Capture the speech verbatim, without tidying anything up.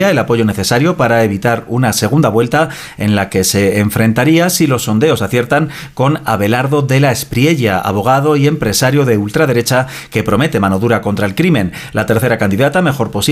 el apoyo necesario para evitar una segunda vuelta en la que se enfrentaría, si los sondeos aciertan, con Abelardo de la Espriella, abogado y empresario de ultraderecha que promete mano dura contra el crimen. La tercera candidata, mejor posicionada,